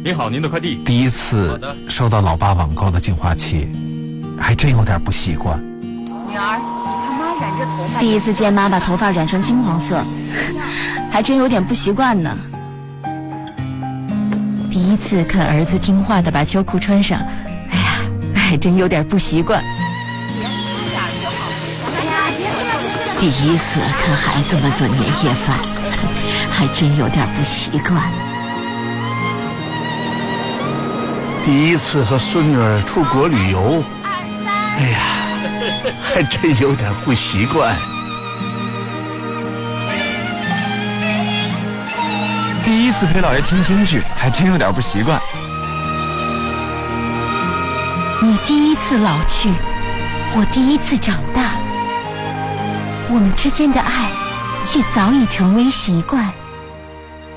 您好，您的快递。 第一次收到老爸网购的净化器，还真有点不习惯。 女儿，你看妈染着头发。 第一次见妈把头发染成金黄色，还真有点不习惯呢。 第一次看儿子听话的把秋裤穿上，哎呀，还真有点不习惯。第一次看孩子们做年夜饭，还真有点不习惯。 第一次和孙女儿出国旅游，哎呀，还真有点不习惯。 第一次陪姥爷听京剧，还真有点不习惯。 你第一次老去，我第一次长大，我们之间的爱却早已成为习惯。